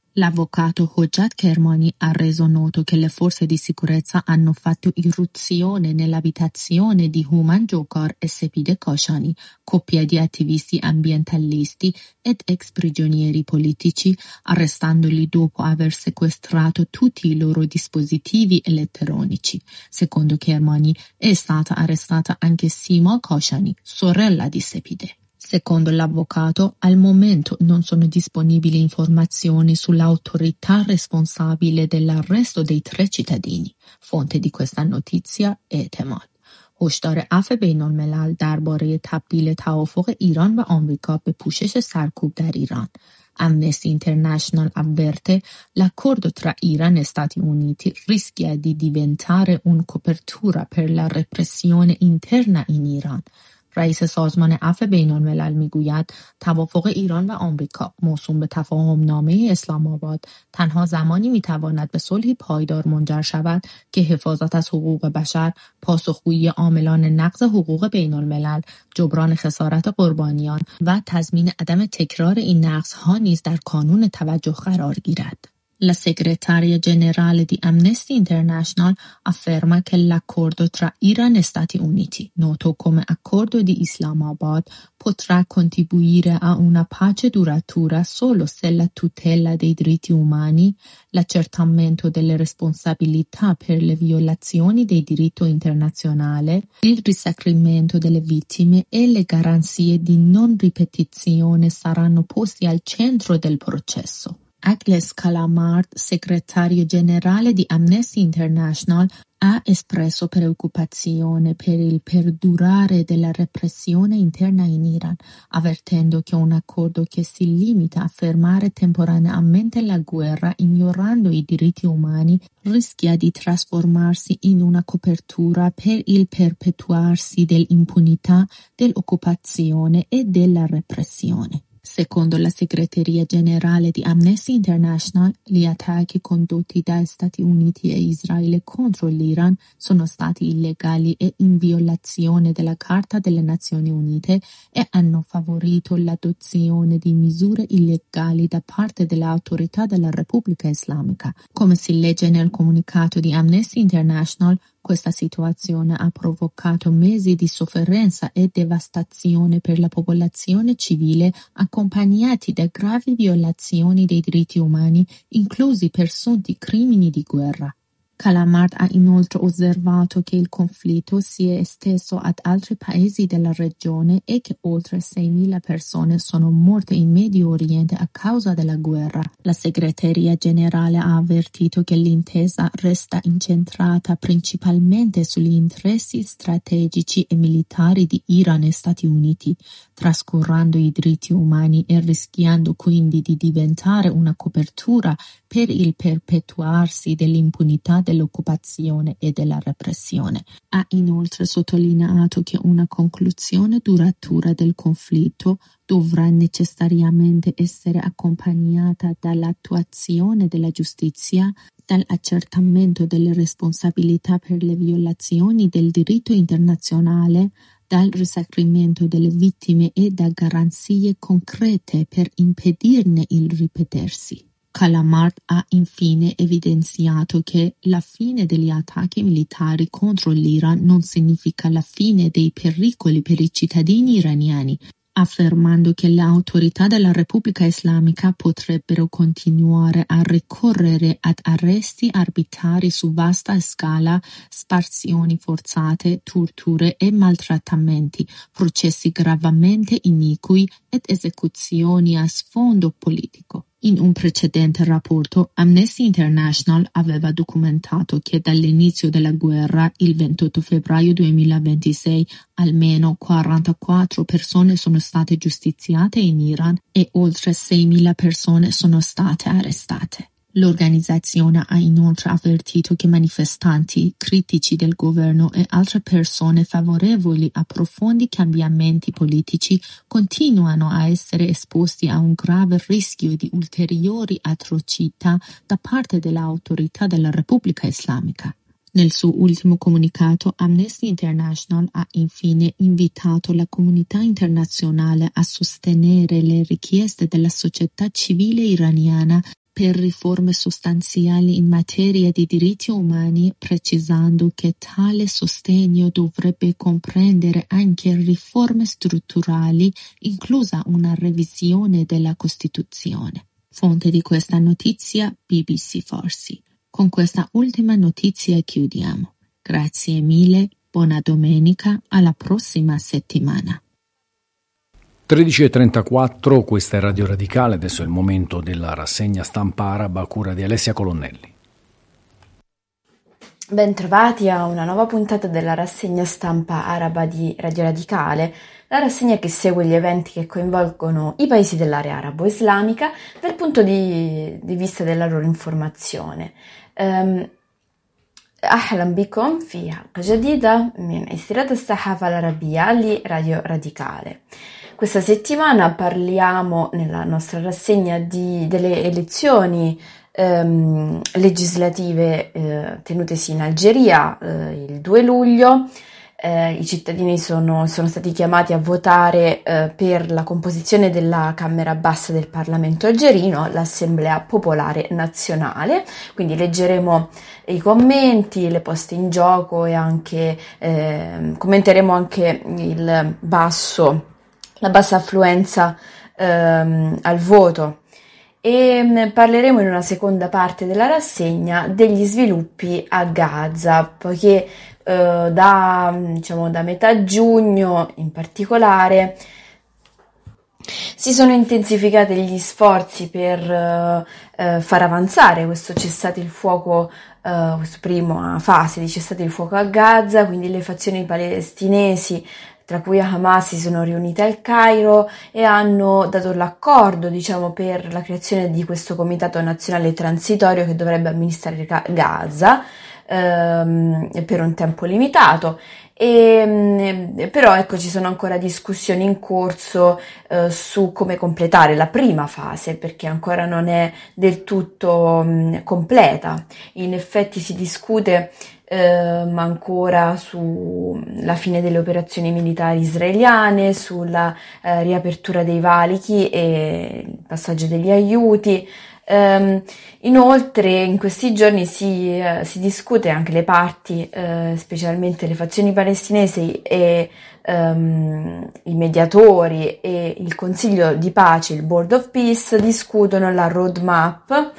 L'avvocato Hojat Kermani ha reso noto che le forze di sicurezza hanno fatto irruzione nell'abitazione di Houman Jokar e Sepide Koshani, coppia di attivisti ambientalisti ed ex prigionieri politici, arrestandoli dopo aver sequestrato tutti i loro dispositivi elettronici. Secondo Kermani è stata arrestata anche Sima Koshani, sorella di Sepide. Secondo l'avvocato, al momento non sono disponibili informazioni sull'autorità responsabile dell'arresto dei 3 cittadini. Fonte di questa notizia اعتماد. هشدار عفو بین‌الملل درباره تبدیل توافق ایران و آمریکا به پوشش سرکوب در ایران. Amnesty International avverte l'accordo tra Iran e Stati Uniti rischia di diventare una copertura per la repressione interna in Iran. رئیس سازمان عفو بین‌الملل میگوید توافق ایران و آمریکا موسوم به تفاهمنامه اسلام آباد تنها زمانی میتواند به صلحی پایدار منجر شود که حفاظت از حقوق بشر، پاسخگویی عاملان نقض حقوق بین‌الملل، جبران خسارت قربانیان و تضمین عدم تکرار این نقض‌ها نیز در کانون توجه قرار گیرد. La segretaria generale di Amnesty International afferma che l'accordo tra Iran e Stati Uniti, noto come Accordo di Islamabad, potrà contribuire a una pace duratura solo se la tutela dei diritti umani, l'accertamento delle responsabilità per le violazioni del diritto internazionale, il risarcimento delle vittime e le garanzie di non ripetizione saranno posti al centro del processo. Agnes Callamard, segretario generale di Amnesty International, ha espresso preoccupazione per il perdurare della repressione interna in Iran, avvertendo che un accordo che si limita a fermare temporaneamente la guerra ignorando i diritti umani rischia di trasformarsi in una copertura per il perpetuarsi dell'impunità, dell'occupazione e della repressione. Secondo la segreteria generale di Amnesty International, gli attacchi condotti da Stati Uniti e Israele contro l'Iran sono stati illegali e in violazione della Carta delle Nazioni Unite e hanno favorito l'adozione di misure illegali da parte delle autorità della Repubblica Islamica. Come si legge nel comunicato di Amnesty International, questa situazione ha provocato mesi di sofferenza e devastazione per la popolazione civile, accompagnati da gravi violazioni dei diritti umani, inclusi presunti crimini di guerra. Callamard ha inoltre osservato che il conflitto si è esteso ad altri paesi della regione e che oltre 6.000 persone sono morte in Medio Oriente a causa della guerra. La segreteria generale ha avvertito che l'intesa resta incentrata principalmente sugli interessi strategici e militari di Iran e Stati Uniti, trascurando i diritti umani e rischiando quindi di diventare una copertura per il perpetuarsi dell'impunità dell'occupazione e della repressione. Ha inoltre sottolineato che una conclusione duratura del conflitto dovrà necessariamente essere accompagnata dall'attuazione della giustizia, dall'accertamento delle responsabilità per le violazioni del diritto internazionale, dal risarcimento delle vittime e da garanzie concrete per impedirne il ripetersi. Callamard ha infine evidenziato che la fine degli attacchi militari contro l'Iran non significa la fine dei pericoli per i cittadini iraniani, affermando che le autorità della Repubblica Islamica potrebbero continuare a ricorrere ad arresti arbitrari su vasta scala, sparsioni forzate, torture e maltrattamenti, processi gravemente iniqui ed esecuzioni a sfondo politico. In un precedente rapporto, Amnesty International aveva documentato che dall'inizio della guerra, il 28 febbraio 2026, almeno 44 persone sono state giustiziate in Iran e oltre 6.000 persone sono state arrestate. L'organizzazione ha inoltre avvertito che manifestanti, critici del governo e altre persone favorevoli a profondi cambiamenti politici continuano a essere esposti a un grave rischio di ulteriori atrocità da parte dell'autorità della Repubblica Islamica. Nel suo ultimo comunicato, Amnesty International ha infine invitato la comunità internazionale a sostenere le richieste della società civile iraniana per riforme sostanziali in materia di diritti umani, precisando che tale sostegno dovrebbe comprendere anche riforme strutturali, inclusa una revisione della Costituzione. Fonte di questa notizia BBC Farsi. Con questa ultima notizia chiudiamo. Grazie mille, buona domenica, alla prossima settimana. 13.34, questa è Radio Radicale, adesso è il momento della rassegna stampa araba a cura di Alessia Colonnelli. Bentrovati a una nuova puntata della rassegna stampa araba di Radio Radicale, la rassegna che segue gli eventi che coinvolgono i paesi dell'area arabo-islamica dal punto di vista della loro informazione. أهلا بكم في حلقة جديدة من إثيرات الصحافة العربية لراديو Radicale. Questa settimana parliamo nella nostra rassegna delle elezioni legislative tenutesi in Algeria il 2 luglio. I cittadini sono stati chiamati a votare per la composizione della Camera Bassa del Parlamento algerino, l'Assemblea Popolare Nazionale. Quindi leggeremo i commenti, le poste in gioco e anche commenteremo anche la bassa affluenza al voto. E parleremo in una seconda parte della rassegna degli sviluppi a Gaza, poiché da metà giugno in particolare si sono intensificati gli sforzi per far avanzare questo cessate il fuoco, questa prima fase di cessate il fuoco a Gaza, quindi le fazioni palestinesi tra cui Hamas si sono riunite al Cairo e hanno dato l'accordo, per la creazione di questo comitato nazionale transitorio che dovrebbe amministrare Gaza per un tempo limitato. Però ci sono ancora discussioni in corso su come completare la prima fase, perché ancora non è del tutto completa. In effetti si discute ma ancora sulla fine delle operazioni militari israeliane, sulla riapertura dei valichi e il passaggio degli aiuti. Inoltre in questi giorni si discute anche le parti, specialmente le fazioni palestinesi e i mediatori e il Consiglio di Pace, il Board of Peace, discutono la roadmap.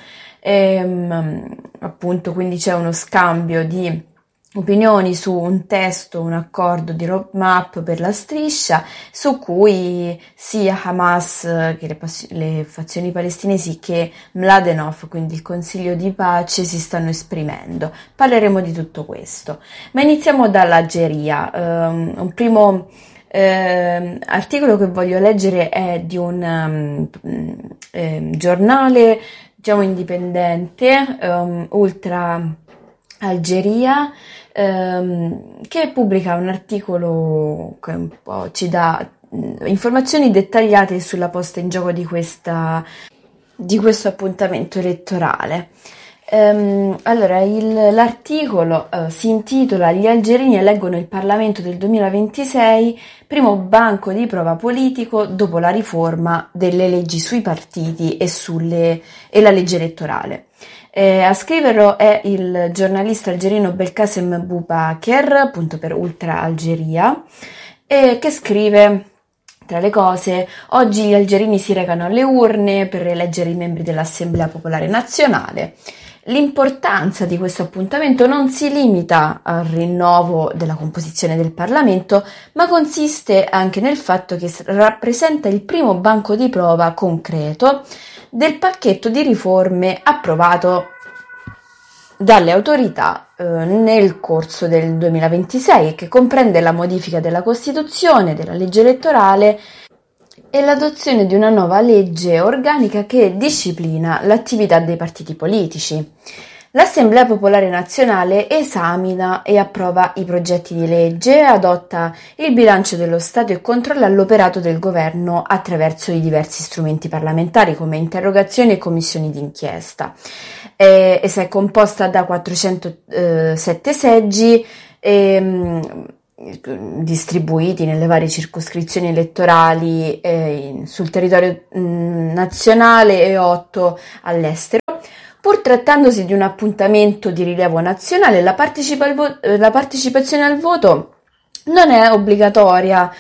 Appunto, quindi c'è uno scambio di opinioni su un testo, un accordo di roadmap per la striscia, su cui sia Hamas che le fazioni palestinesi che Mladenov, quindi il Consiglio di Pace, si stanno esprimendo. Parleremo di tutto questo, ma iniziamo dall'Algeria. Un primo articolo che voglio leggere è di un giornale indipendente, Ultra Algeria, che pubblica un articolo che un po' ci dà informazioni dettagliate sulla posta in gioco di questo appuntamento elettorale. Allora, l'articolo si intitola "Gli algerini eleggono il Parlamento del 2026, primo banco di prova politico dopo la riforma delle leggi sui partiti e la legge elettorale". A scriverlo è il giornalista algerino Belkacem Boubaker, appunto per Ultra Algeria, che scrive, tra le cose: oggi gli algerini si recano alle urne per eleggere i membri dell'Assemblea Popolare Nazionale. L'importanza di questo appuntamento non si limita al rinnovo della composizione del Parlamento, ma consiste anche nel fatto che rappresenta il primo banco di prova concreto del pacchetto di riforme approvato dalle autorità nel corso del 2026, che comprende la modifica della Costituzione, della legge elettorale e l'adozione di una nuova legge organica che disciplina l'attività dei partiti politici. L'Assemblea Popolare Nazionale esamina e approva i progetti di legge, adotta il bilancio dello Stato e controlla l'operato del governo attraverso i diversi strumenti parlamentari come interrogazioni e commissioni d'inchiesta. Essa è composta da 407 seggi distribuiti nelle varie circoscrizioni elettorali sul territorio nazionale e 8 all'estero. Pur trattandosi di un appuntamento di rilievo nazionale, la partecipazione al voto non è obbligatoria,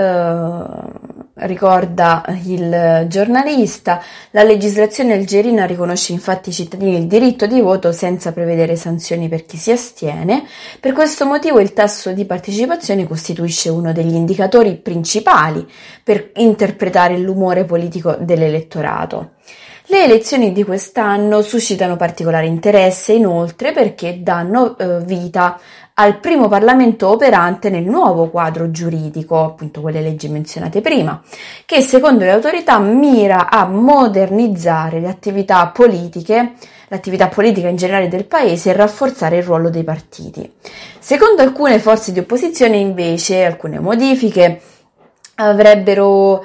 ricorda il giornalista. La legislazione algerina riconosce infatti ai cittadini il diritto di voto senza prevedere sanzioni per chi si astiene. Per questo motivo il tasso di partecipazione costituisce uno degli indicatori principali per interpretare l'umore politico dell'elettorato. Le elezioni di quest'anno suscitano particolare interesse inoltre perché danno vita al primo Parlamento operante nel nuovo quadro giuridico, appunto quelle leggi menzionate prima, che secondo le autorità mira a modernizzare l'attività politica in generale del paese e rafforzare il ruolo dei partiti. Secondo alcune forze di opposizione, invece, alcune modifiche andrebbero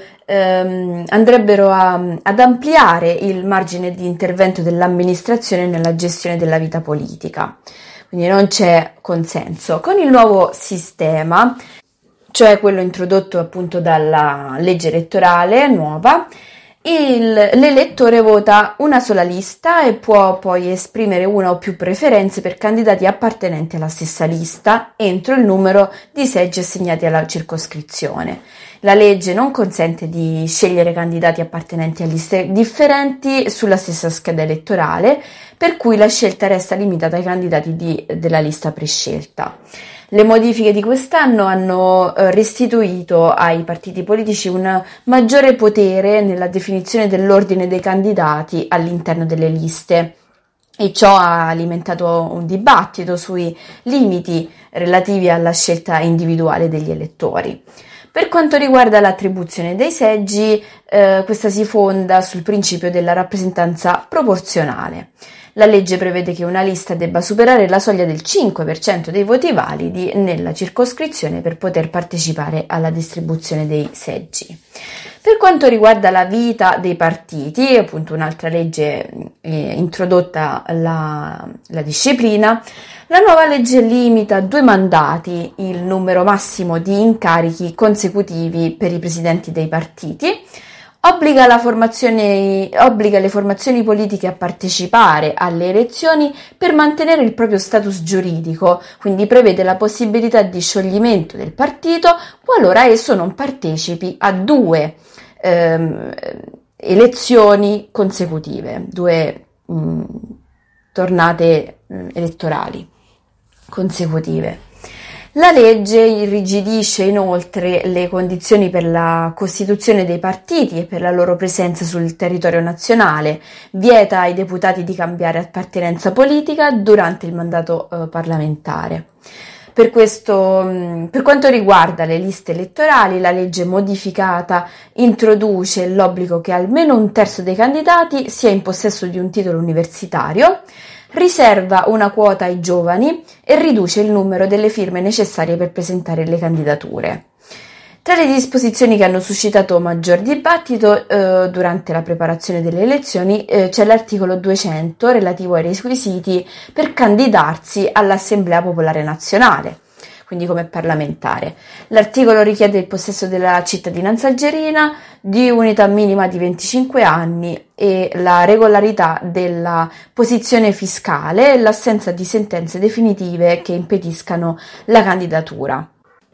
ad ampliare il margine di intervento dell'amministrazione nella gestione della vita politica. Quindi non c'è consenso. Con il nuovo sistema, cioè quello introdotto appunto dalla legge elettorale nuova, l'elettore vota una sola lista e può poi esprimere una o più preferenze per candidati appartenenti alla stessa lista entro il numero di seggi assegnati alla circoscrizione. La legge non consente di scegliere candidati appartenenti a liste differenti sulla stessa scheda elettorale, per cui la scelta resta limitata ai candidati della lista prescelta. Le modifiche di quest'anno hanno restituito ai partiti politici un maggiore potere nella definizione dell'ordine dei candidati all'interno delle liste, e ciò ha alimentato un dibattito sui limiti relativi alla scelta individuale degli elettori. Per quanto riguarda l'attribuzione dei seggi, questa si fonda sul principio della rappresentanza proporzionale. La legge prevede che una lista debba superare la soglia del 5% dei voti validi nella circoscrizione per poter partecipare alla distribuzione dei seggi. Per quanto riguarda la vita dei partiti, appunto un'altra legge introdotta la disciplina, la nuova legge limita a 2 mandati il numero massimo di incarichi consecutivi per i presidenti dei partiti, obbliga le formazioni politiche a partecipare alle elezioni per mantenere il proprio status giuridico, quindi prevede la possibilità di scioglimento del partito qualora esso non partecipi a 2 elezioni consecutive, 2 tornate elettorali consecutive. La legge irrigidisce inoltre le condizioni per la costituzione dei partiti e per la loro presenza sul territorio nazionale, vieta ai deputati di cambiare appartenenza politica durante il mandato parlamentare. Per quanto riguarda le liste elettorali, la legge modificata introduce l'obbligo che almeno 1/3 dei candidati sia in possesso di un titolo universitario, riserva una quota ai giovani e riduce il numero delle firme necessarie per presentare le candidature. Tra le disposizioni che hanno suscitato maggior dibattito durante la preparazione delle elezioni c'è l'articolo 200 relativo ai requisiti per candidarsi all'Assemblea Popolare Nazionale, quindi come parlamentare. L'articolo richiede il possesso della cittadinanza algerina, di un'età minima di 25 anni e la regolarità della posizione fiscale e l'assenza di sentenze definitive che impediscano la candidatura.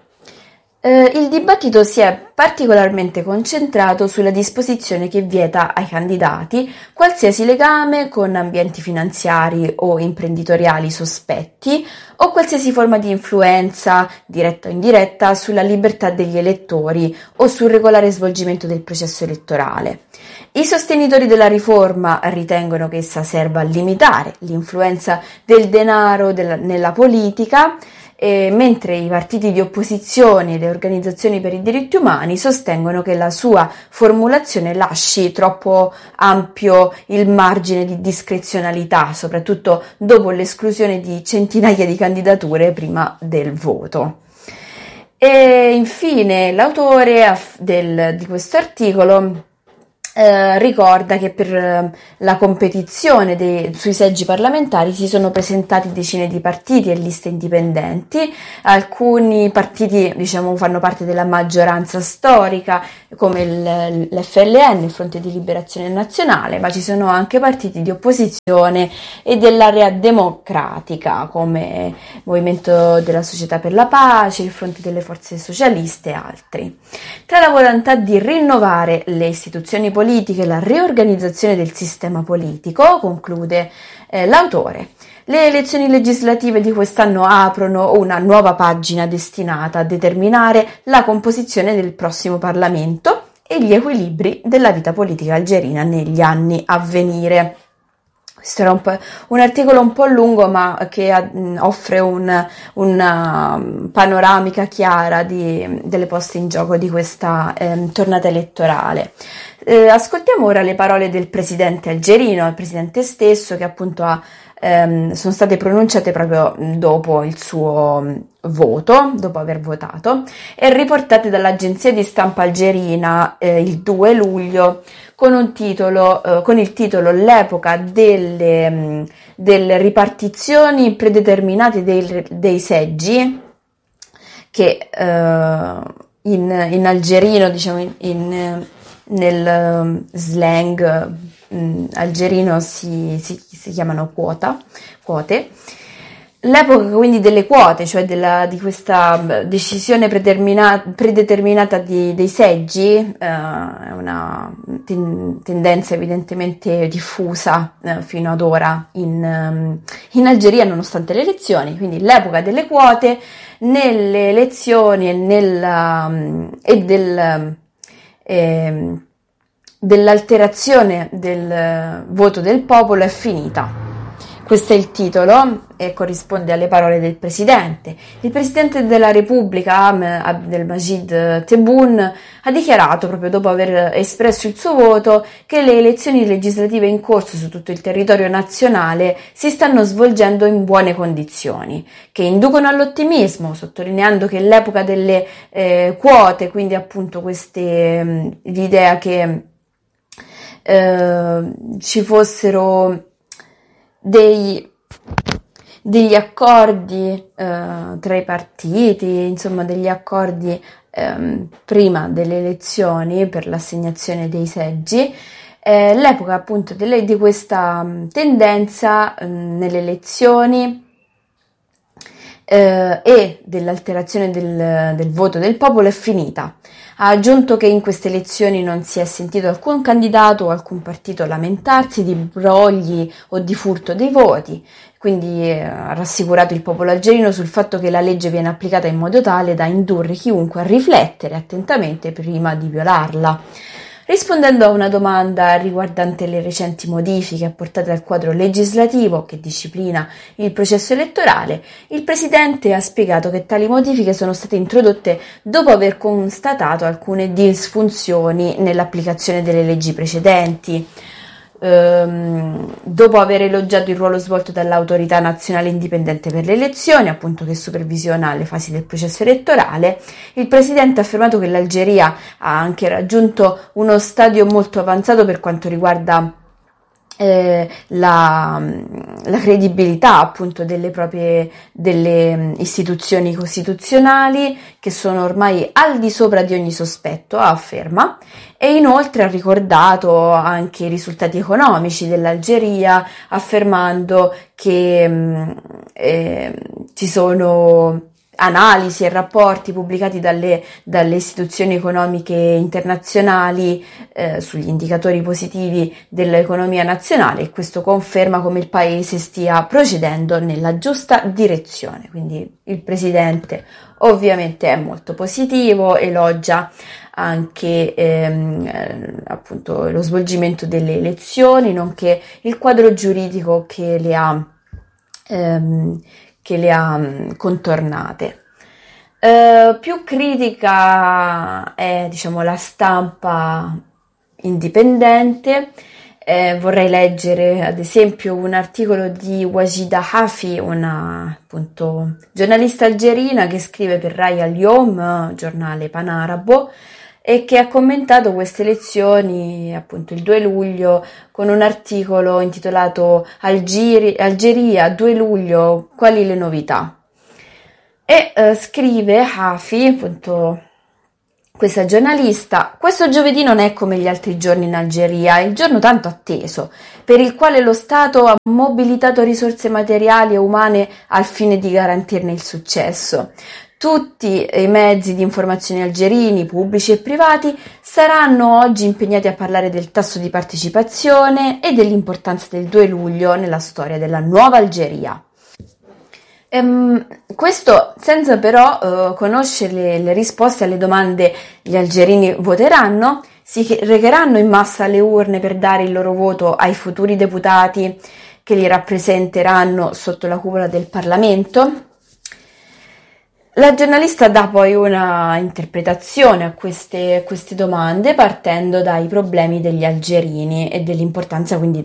Il dibattito si è particolarmente concentrato sulla disposizione che vieta ai candidati qualsiasi legame con ambienti finanziari o imprenditoriali sospetti o qualsiasi forma di influenza, diretta o indiretta, sulla libertà degli elettori o sul regolare svolgimento del processo elettorale. I sostenitori della riforma ritengono che essa serva a limitare l'influenza del denaro nella politica, mentre i partiti di opposizione e le organizzazioni per i diritti umani sostengono che la sua formulazione lasci troppo ampio il margine di discrezionalità, soprattutto dopo l'esclusione di centinaia di candidature prima del voto. E infine l'autore di questo articolo ricorda che per la competizione sui seggi parlamentari si sono presentati decine di partiti e liste indipendenti. Alcuni partiti, diciamo, fanno parte della maggioranza storica, come l'FLN, il Fronte di Liberazione Nazionale, ma ci sono anche partiti di opposizione e dell'area democratica, come Movimento della Società per la Pace, il Fronte delle Forze Socialiste e altri. Tra la volontà di rinnovare le istituzioni politiche e la riorganizzazione del sistema politico, conclude l'autore, le elezioni legislative di quest'anno aprono una nuova pagina destinata a determinare la composizione del prossimo Parlamento e gli equilibri della vita politica algerina negli anni a venire. Questo era un articolo un po' lungo, ma che offre una panoramica chiara delle poste in gioco di questa tornata elettorale. Ascoltiamo ora le parole del presidente algerino, il presidente stesso, che appunto sono state pronunciate proprio dopo il suo voto, dopo aver votato, e riportate dall'agenzia di stampa algerina il 2 luglio con il titolo L'epoca delle ripartizioni predeterminate dei seggi, che in algerino, diciamo nel slang algerino si chiamano quote. L'epoca quindi delle quote, cioè di questa decisione predeterminata dei seggi, è una tendenza evidentemente diffusa fino ad ora in Algeria, nonostante le elezioni. Quindi l'epoca delle quote nelle elezioni dell'alterazione del voto del popolo è finita. Questo è il titolo e corrisponde alle parole del presidente. Il presidente della Repubblica, Abdelmajid Tebboune, ha dichiarato, proprio dopo aver espresso il suo voto, che le elezioni legislative in corso su tutto il territorio nazionale si stanno svolgendo in buone condizioni, che inducono all'ottimismo, sottolineando che l'epoca delle quote, quindi appunto l'idea che ci fossero degli accordi tra i partiti, insomma degli accordi prima delle elezioni per l'assegnazione dei seggi, l'epoca appunto di questa tendenza nelle elezioni e dell'alterazione del voto del popolo è finita. Ha aggiunto che in queste elezioni non si è sentito alcun candidato o alcun partito lamentarsi di brogli o di furto dei voti, quindi ha rassicurato il popolo algerino sul fatto che la legge viene applicata in modo tale da indurre chiunque a riflettere attentamente prima di violarla. Rispondendo a una domanda riguardante le recenti modifiche apportate al quadro legislativo che disciplina il processo elettorale, il Presidente ha spiegato che tali modifiche sono state introdotte dopo aver constatato alcune disfunzioni nell'applicazione delle leggi precedenti. Dopo aver elogiato il ruolo svolto dall'Autorità Nazionale Indipendente per le Elezioni, appunto che supervisiona le fasi del processo elettorale, il Presidente ha affermato che l'Algeria ha anche raggiunto uno stadio molto avanzato per quanto riguarda la credibilità appunto delle istituzioni costituzionali, che sono ormai al di sopra di ogni sospetto, afferma, e inoltre ha ricordato anche i risultati economici dell'Algeria, affermando che ci sono analisi e rapporti pubblicati dalle istituzioni economiche internazionali sugli indicatori positivi dell'economia nazionale, e questo conferma come il paese stia procedendo nella giusta direzione. Quindi il presidente ovviamente è molto positivo, elogia anche appunto lo svolgimento delle elezioni, nonché il quadro giuridico che le ha contornate. Più critica è, diciamo, la stampa indipendente. Vorrei leggere ad esempio un articolo di Wajida Hafi, una appunto giornalista algerina che scrive per Rai Al Yom, giornale panarabo, e che ha commentato queste elezioni appunto il 2 luglio con un articolo intitolato Algeria 2 luglio, quali le novità? E scrive Hafi, appunto questa giornalista: questo giovedì non è come gli altri giorni in Algeria, il giorno tanto atteso, per il quale lo Stato ha mobilitato risorse materiali e umane al fine di garantirne il successo. Tutti i mezzi di informazione algerini, pubblici e privati, saranno oggi impegnati a parlare del tasso di partecipazione e dell'importanza del 2 luglio nella storia della nuova Algeria. Questo senza però conoscere le risposte alle domande: gli algerini voteranno? Si recheranno in massa alle urne per dare il loro voto ai futuri deputati che li rappresenteranno sotto la cupola del Parlamento? La giornalista dà poi una interpretazione a queste domande partendo dai problemi degli algerini e dell'importanza quindi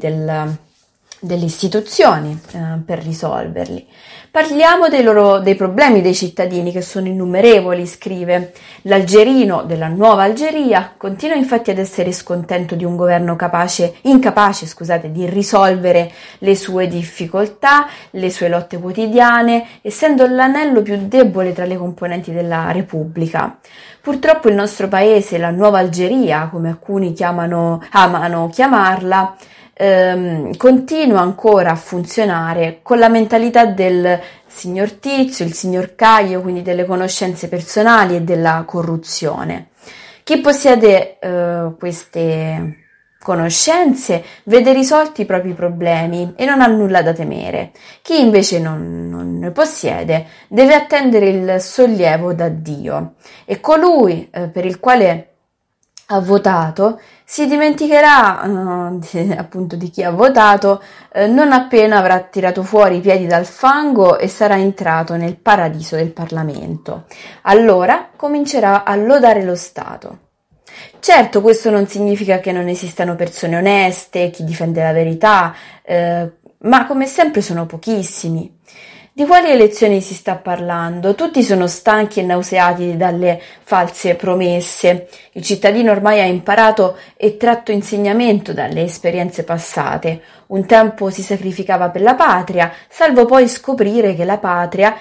delle istituzioni per risolverli. Parliamo dei problemi dei cittadini, che sono innumerevoli, scrive. L'algerino della nuova Algeria continua infatti ad essere scontento di un governo incapace di risolvere le sue difficoltà, le sue lotte quotidiane, essendo l'anello più debole tra le componenti della Repubblica. Purtroppo il nostro paese, la nuova Algeria, come alcuni amano chiamarla, continua ancora a funzionare con la mentalità del signor Tizio, il signor Caio, quindi delle conoscenze personali e della corruzione. Chi possiede queste conoscenze vede risolti i propri problemi e non ha nulla da temere. Chi invece non ne possiede deve attendere il sollievo da Dio, e colui per il quale ha votato si dimenticherà appunto di chi ha votato non appena avrà tirato fuori i piedi dal fango e sarà entrato nel paradiso del Parlamento. Allora comincerà a lodare lo Stato. Certo, questo non significa che non esistano persone oneste, chi difende la verità, ma come sempre sono pochissimi. Di quali elezioni si sta parlando? Tutti sono stanchi e nauseati dalle false promesse. Il cittadino ormai ha imparato e tratto insegnamento dalle esperienze passate. Un tempo si sacrificava per la patria, salvo poi scoprire che la patria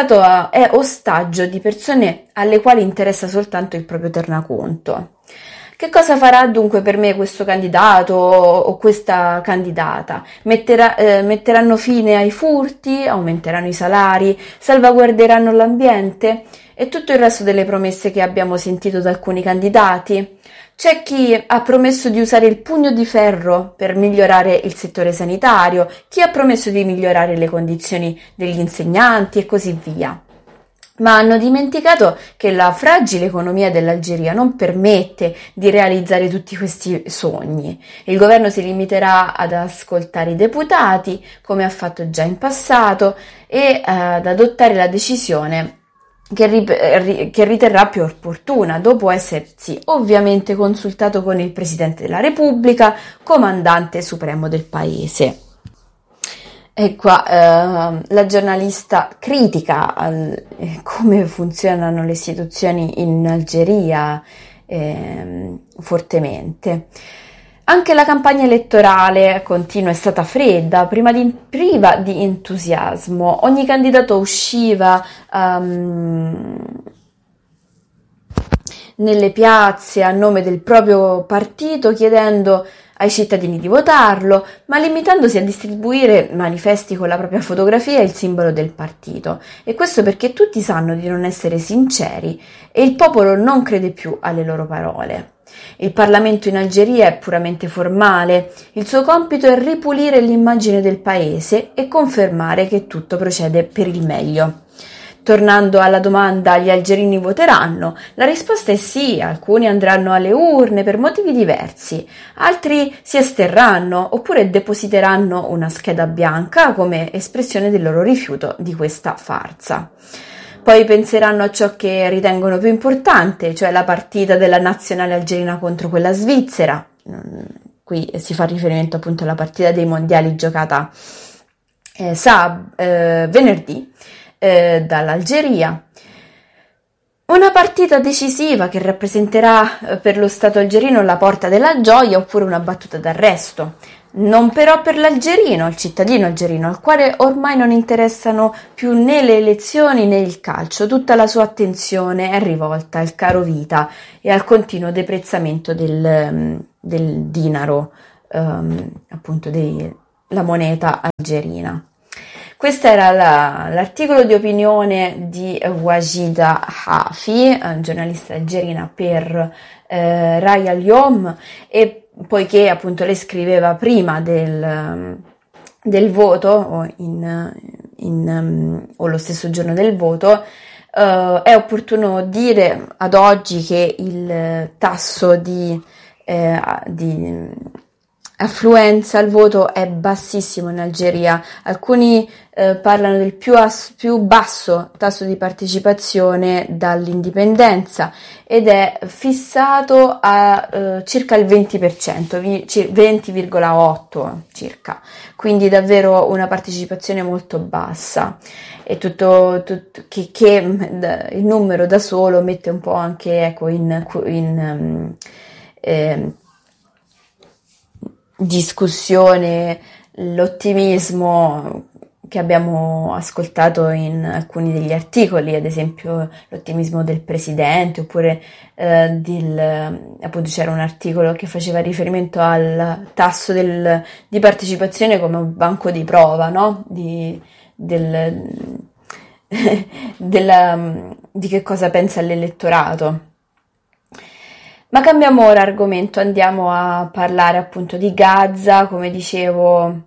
è ostaggio di persone alle quali interessa soltanto il proprio tornaconto. Che cosa farà dunque per me questo candidato o questa candidata? Metteranno fine ai furti, aumenteranno i salari, salvaguarderanno l'ambiente e tutto il resto delle promesse che abbiamo sentito da alcuni candidati? C'è chi ha promesso di usare il pugno di ferro per migliorare il settore sanitario, chi ha promesso di migliorare le condizioni degli insegnanti e così via. Ma hanno dimenticato che la fragile economia dell'Algeria non permette di realizzare tutti questi sogni. Il governo si limiterà ad ascoltare i deputati, come ha fatto già in passato, e ad adottare la decisione che riterrà più opportuna, dopo essersi ovviamente consultato con il Presidente della Repubblica, comandante supremo del paese. E qua la giornalista critica come funzionano le istituzioni in Algeria fortemente. Anche la campagna elettorale continua è stata fredda, priva di entusiasmo. Ogni candidato usciva nelle piazze a nome del proprio partito chiedendo ai cittadini di votarlo, ma limitandosi a distribuire manifesti con la propria fotografia e il simbolo del partito. E questo perché tutti sanno di non essere sinceri e il popolo non crede più alle loro parole. Il Parlamento in Algeria è puramente formale, il suo compito è ripulire l'immagine del paese e confermare che tutto procede per il meglio. Tornando alla domanda: gli algerini voteranno? La risposta è sì, alcuni andranno alle urne per motivi diversi, altri si asterranno oppure depositeranno una scheda bianca come espressione del loro rifiuto di questa farsa. Poi penseranno a ciò che ritengono più importante, cioè la partita della nazionale algerina contro quella svizzera. Qui si fa riferimento appunto alla partita dei mondiali giocata venerdì dall'Algeria. Una partita decisiva che rappresenterà per lo Stato algerino la porta della gioia oppure una battuta d'arresto. Non però per l'algerino, il cittadino algerino, al quale ormai non interessano più né le elezioni né il calcio. Tutta la sua attenzione è rivolta al caro vita e al continuo deprezzamento del dinaro, appunto la moneta algerina. Questo era l'articolo di opinione di Wajida Hafi, giornalista algerina per Rai Al Yom, e poiché appunto lei scriveva prima del voto o lo stesso giorno del voto, è opportuno dire ad oggi che il tasso di affluenza al voto è bassissimo in Algeria. Alcuni parlano del più basso tasso di partecipazione dall'indipendenza ed è fissato a circa il 20%, 20,8 circa, quindi davvero una partecipazione molto bassa. E tutto che il numero da solo mette un po' anche, ecco, in discussione l'ottimismo che abbiamo ascoltato in alcuni degli articoli, ad esempio l'ottimismo del presidente, oppure appunto c'era un articolo che faceva riferimento al tasso di partecipazione come un banco di prova, no? di che cosa pensa l'elettorato. Ma cambiamo ora argomento, andiamo a parlare appunto di Gaza. Come dicevo,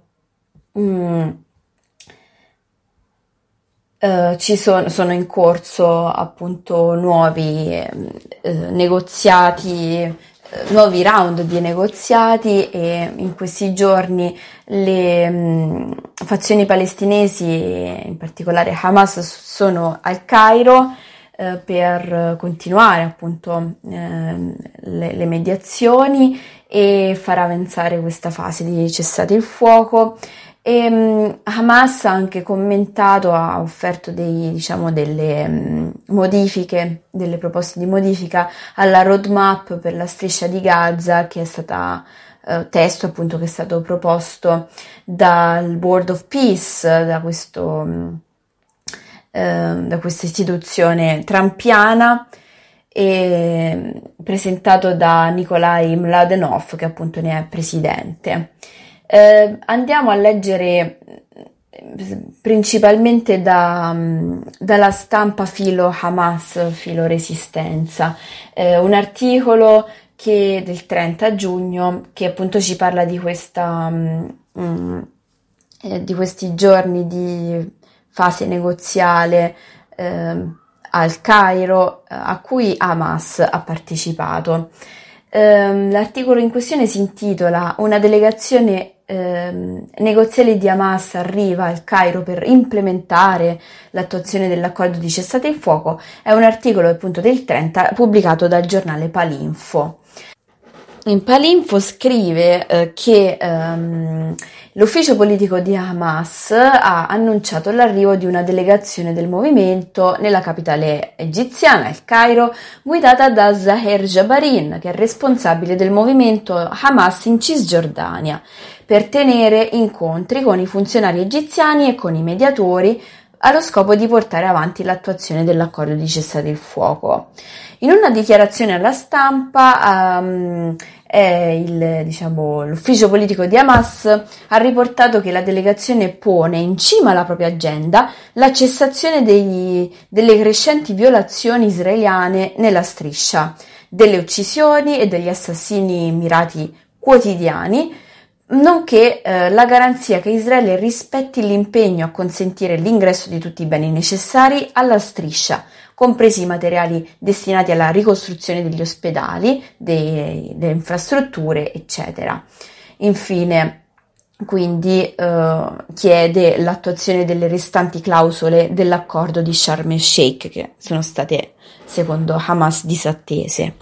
sono in corso appunto nuovi negoziati, nuovi round di negoziati, e in questi giorni le fazioni palestinesi, in particolare Hamas, sono al Cairo per continuare appunto le mediazioni e far avanzare questa fase di cessate il fuoco. E Hamas ha anche commentato, ha offerto delle modifiche, delle proposte di modifica alla roadmap per la striscia di Gaza, che è stata testo appunto che è stato proposto dal Board of Peace, da questa istituzione trumpiana, e presentato da Nikolai Mladenov, che appunto ne è presidente. Andiamo a leggere principalmente dalla stampa filo Hamas, filo Resistenza, un articolo del 30 giugno che appunto ci parla di questi giorni di fase negoziale al Cairo, a cui Hamas ha partecipato. L'articolo in questione si intitola "Una delegazione negoziale di Hamas arriva al Cairo per implementare l'attuazione dell'accordo di cessate il fuoco". È un articolo appunto del 30 pubblicato dal giornale Palinfo. In Palinfo scrive che l'ufficio politico di Hamas ha annunciato l'arrivo di una delegazione del movimento nella capitale egiziana, il Cairo, guidata da Zaher Jabarin, che è responsabile del movimento Hamas in Cisgiordania, per tenere incontri con i funzionari egiziani e con i mediatori allo scopo di portare avanti l'attuazione dell'accordo di cessate il fuoco. In una dichiarazione alla stampa, l'ufficio politico di Hamas ha riportato che la delegazione pone in cima alla propria agenda la cessazione delle crescenti violazioni israeliane nella striscia, delle uccisioni e degli assassini mirati quotidiani, nonché la garanzia che Israele rispetti l'impegno a consentire l'ingresso di tutti i beni necessari alla striscia, compresi i materiali destinati alla ricostruzione degli ospedali, delle infrastrutture, eccetera. Infine, quindi, chiede l'attuazione delle restanti clausole dell'accordo di Sharm el-Sheikh, che sono state, secondo Hamas, disattese.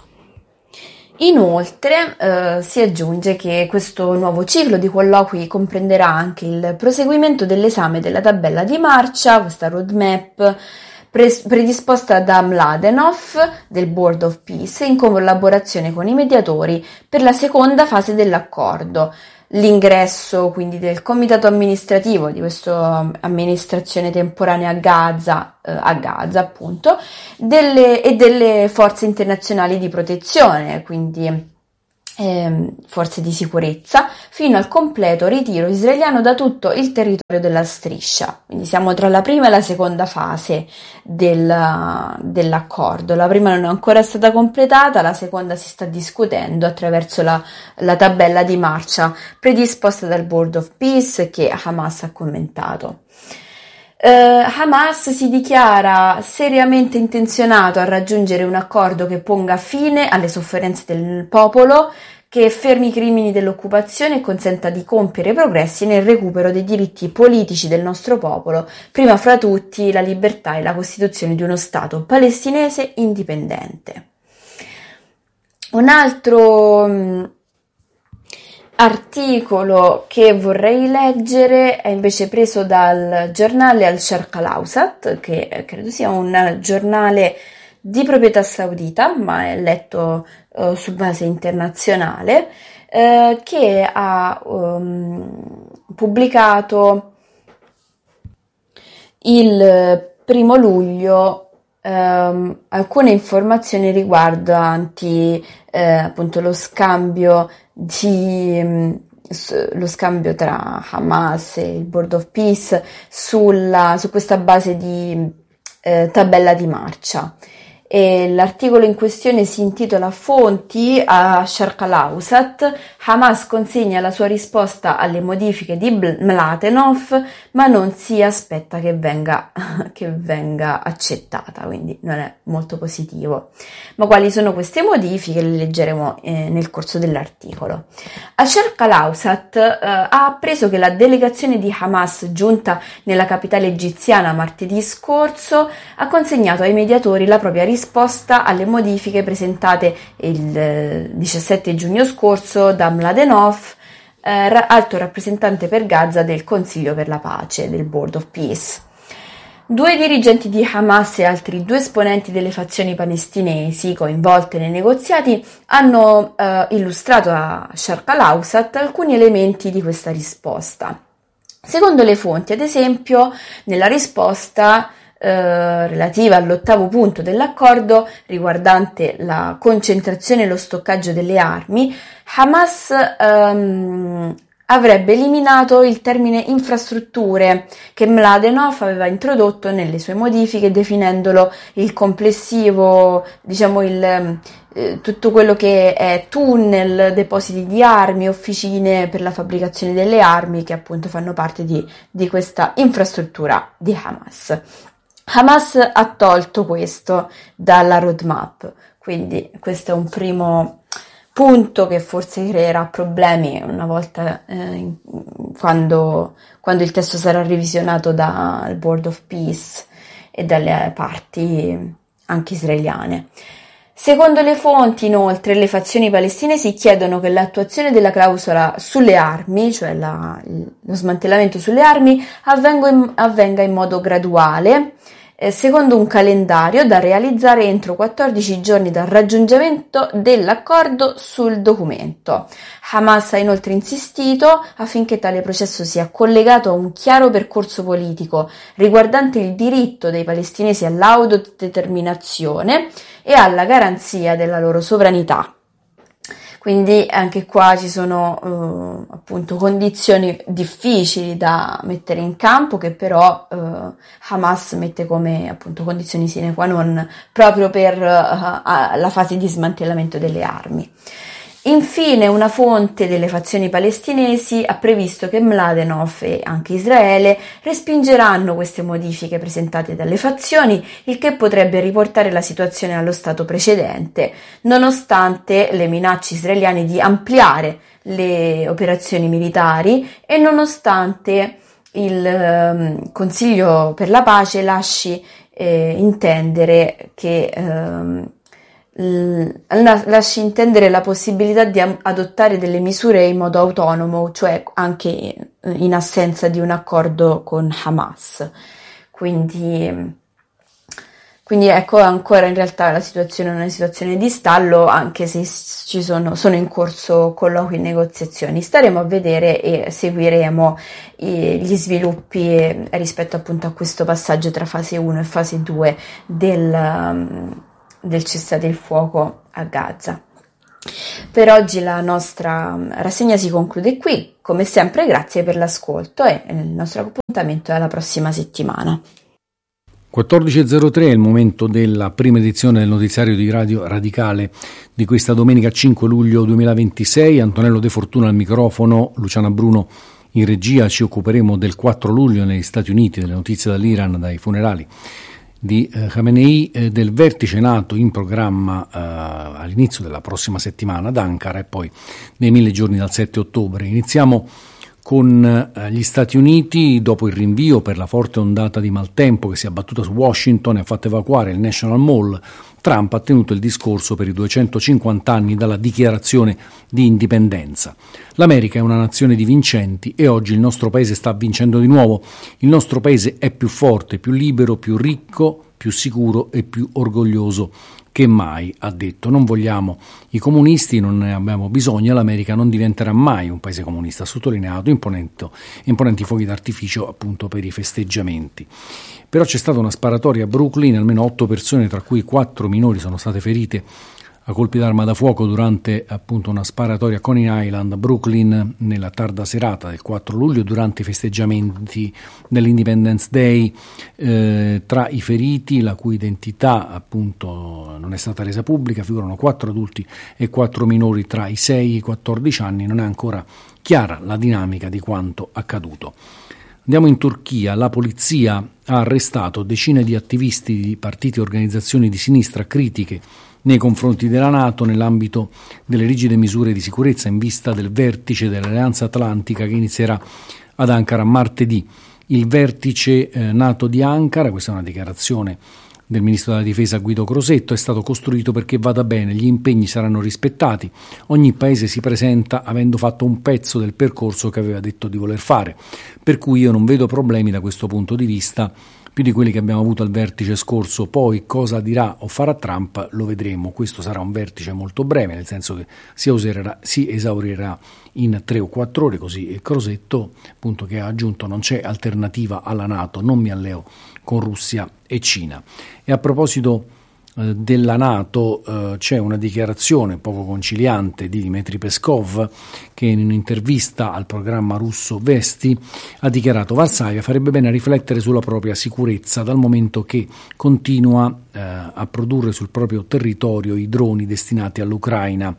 Inoltre si aggiunge che questo nuovo ciclo di colloqui comprenderà anche il proseguimento dell'esame della tabella di marcia, questa roadmap, predisposta da Mladenov del Board of Peace in collaborazione con i mediatori per la seconda fase dell'accordo. L'ingresso quindi del comitato amministrativo di questa amministrazione temporanea a Gaza appunto, e delle forze internazionali di protezione, quindi forze di sicurezza, fino al completo ritiro israeliano da tutto il territorio della striscia. Quindi siamo tra la prima e la seconda fase dell'accordo. La prima non è ancora stata completata, la seconda si sta discutendo attraverso la tabella di marcia predisposta dal Board of Peace che Hamas ha commentato. Hamas si dichiara seriamente intenzionato a raggiungere un accordo che ponga fine alle sofferenze del popolo, che fermi i crimini dell'occupazione e consenta di compiere progressi nel recupero dei diritti politici del nostro popolo, prima fra tutti la libertà e la costituzione di uno Stato palestinese indipendente. Un altro articolo che vorrei leggere è invece preso dal giornale Al-Sharq Al-Awsat, che credo sia un giornale di proprietà saudita, ma è letto su base internazionale, che ha pubblicato il 1 luglio alcune informazioni riguardanti appunto lo scambio tra Hamas e il Board of Peace su questa base di tabella di marcia. E l'articolo in questione si intitola Fonti a Sharq Al-Awsat, Hamas consegna la sua risposta alle modifiche di Mladenov, ma non si aspetta che venga accettata, quindi non è molto positivo. Ma quali sono queste modifiche? Le leggeremo nel corso dell'articolo. Al-Sharq Al-Awsat ha appreso che la delegazione di Hamas giunta nella capitale egiziana martedì scorso ha consegnato ai mediatori la propria risposta alle modifiche presentate il 17 giugno scorso da Mladenov, alto rappresentante per Gaza del Consiglio per la Pace del Board of Peace. 2 dirigenti di Hamas e altri 2 esponenti delle fazioni palestinesi coinvolte nei negoziati hanno illustrato a Sharq Al-Awsat alcuni elementi di questa risposta. Secondo le fonti, ad esempio, nella risposta relativa all'8° punto dell'accordo riguardante la concentrazione e lo stoccaggio delle armi, Hamas avrebbe eliminato il termine infrastrutture che Mladenov aveva introdotto nelle sue modifiche, definendolo il complessivo, tutto quello che è tunnel, depositi di armi, officine per la fabbricazione delle armi, che appunto fanno parte di questa infrastruttura di Hamas. Hamas ha tolto questo dalla roadmap, quindi questo è un primo punto che forse creerà problemi una volta quando il testo sarà revisionato dal Board of Peace e dalle parti anche israeliane. Secondo le fonti, inoltre, le fazioni palestinesi chiedono che l'attuazione della clausola sulle armi, cioè lo smantellamento sulle armi, avvenga in modo graduale, secondo un calendario da realizzare entro 14 giorni dal raggiungimento dell'accordo sul documento. Hamas ha inoltre insistito affinché tale processo sia collegato a un chiaro percorso politico riguardante il diritto dei palestinesi all'autodeterminazione e alla garanzia della loro sovranità. Quindi anche qua ci sono appunto condizioni difficili da mettere in campo, che però Hamas mette come appunto condizioni sine qua non proprio per la fase di smantellamento delle armi. Infine, una fonte delle fazioni palestinesi ha previsto che Mladenov e anche Israele respingeranno queste modifiche presentate dalle fazioni, il che potrebbe riportare la situazione allo stato precedente, nonostante le minacce israeliane di ampliare le operazioni militari e nonostante il Consiglio per la Pace lasci intendere la possibilità di adottare delle misure in modo autonomo, cioè anche in assenza di un accordo con Hamas. Quindi Quindi ecco, ancora in realtà la situazione è una situazione di stallo, anche se sono in corso colloqui e negoziazioni. Staremo a vedere e seguiremo gli sviluppi rispetto appunto a questo passaggio tra fase 1 e fase 2 del cessate il fuoco a Gaza. Per oggi la nostra rassegna si conclude qui. Come sempre, grazie per l'ascolto e il nostro appuntamento è alla prossima settimana. 14.03 è il momento della prima edizione del notiziario di Radio Radicale di questa domenica 5 luglio 2026. Antonello De Fortuna al microfono, Luciana Bruno in regia. Ci occuperemo del 4 luglio negli Stati Uniti, delle notizie dall'Iran, dai funerali di Khamenei, del vertice NATO in programma all'inizio della prossima settimana ad Ankara e poi nei 1000 giorni dal 7 ottobre. Iniziamo con gli Stati Uniti. Dopo il rinvio per la forte ondata di maltempo che si è abbattuta su Washington e ha fatto evacuare il National Mall, Trump ha tenuto il discorso per i 250 anni dalla dichiarazione di indipendenza. L'America è una nazione di vincenti e oggi il nostro paese sta vincendo di nuovo. Il nostro paese è più forte, più libero, più ricco, più sicuro e più orgoglioso che mai, ha detto. Non vogliamo i comunisti, non ne abbiamo bisogno, l'America non diventerà mai un paese comunista, ha sottolineato, imponenti fuochi d'artificio appunto per i festeggiamenti. Però c'è stata una sparatoria a Brooklyn, almeno 8 persone, tra cui 4 minori, sono state ferite a colpi d'arma da fuoco durante appunto una sparatoria a Coney Island, Brooklyn, nella tarda serata del 4 luglio durante i festeggiamenti dell'Independence Day. Tra i feriti, la cui identità appunto non è stata resa pubblica, figurano 4 adulti e 4 minori tra i 6 e i 14 anni. Non è ancora chiara la dinamica di quanto accaduto. Andiamo in Turchia. La polizia ha arrestato decine di attivisti di partiti e organizzazioni di sinistra critiche nei confronti della NATO nell'ambito delle rigide misure di sicurezza in vista del vertice dell'Alleanza Atlantica che inizierà ad Ankara martedì. Il vertice NATO di Ankara, questa è una dichiarazione del ministro della difesa Guido Crosetto, è stato costruito perché vada bene, gli impegni saranno rispettati, ogni paese si presenta avendo fatto un pezzo del percorso che aveva detto di voler fare, per cui io non vedo problemi da questo punto di vista, più di quelli che abbiamo avuto al vertice scorso. Poi cosa dirà o farà Trump lo vedremo. Questo sarà un vertice molto breve, nel senso che si esaurirà in 3 o 4 ore, così Crosetto, appunto, che ha aggiunto non c'è alternativa alla NATO, non mi alleo con Russia e Cina. E a proposito della NATO c'è una dichiarazione poco conciliante di Dmitry Peskov, che in un'intervista al programma russo Vesti ha dichiarato: Varsavia farebbe bene a riflettere sulla propria sicurezza dal momento che continua a produrre sul proprio territorio i droni destinati all'Ucraina.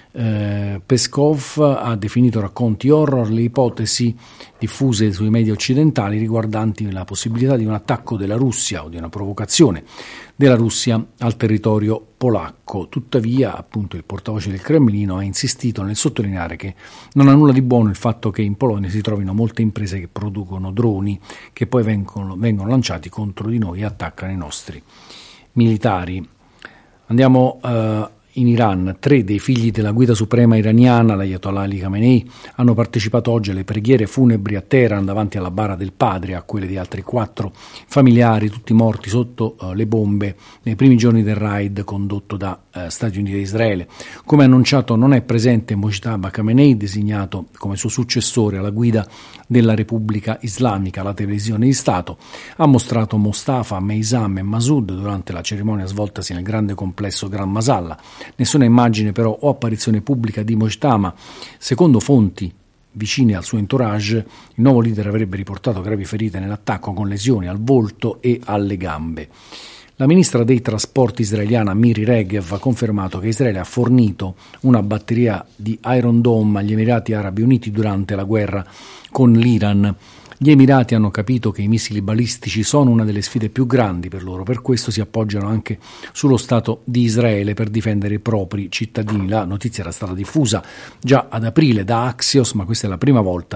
Peskov ha definito racconti horror le ipotesi diffuse sui media occidentali riguardanti la possibilità di un attacco della Russia o di una provocazione della Russia al territorio polacco. Tuttavia, appunto, il portavoce del Cremlino ha insistito nel sottolineare che non ha nulla di buono il fatto che in Polonia si trovino molte imprese che producono droni che poi vengono lanciati contro di noi e attaccano i nostri militari. Andiamo in Iran. 3 dei figli della guida suprema iraniana, l'Ayatollah Ali Khamenei, hanno partecipato oggi alle preghiere funebri a Teheran davanti alla bara del padre, a quelle di altri 4 familiari, tutti morti sotto le bombe nei primi giorni del raid condotto da Stati Uniti e Israele. Come annunciato, non è presente Mojtaba Khamenei, designato come suo successore alla guida della Repubblica Islamica. La televisione di Stato ha mostrato Mostafa, Meysam e Massoud durante la cerimonia svoltasi nel grande complesso Gran Masalla. Nessuna immagine però o apparizione pubblica di Mojtaba. Secondo fonti vicine al suo entourage, il nuovo leader avrebbe riportato gravi ferite nell'attacco con lesioni al volto e alle gambe. La ministra dei trasporti israeliana Miri Regev ha confermato che Israele ha fornito una batteria di Iron Dome agli Emirati Arabi Uniti durante la guerra con l'Iran. Gli Emirati hanno capito che i missili balistici sono una delle sfide più grandi per loro, per questo si appoggiano anche sullo Stato di Israele per difendere i propri cittadini. La notizia era stata diffusa già ad aprile da Axios, ma questa è la prima volta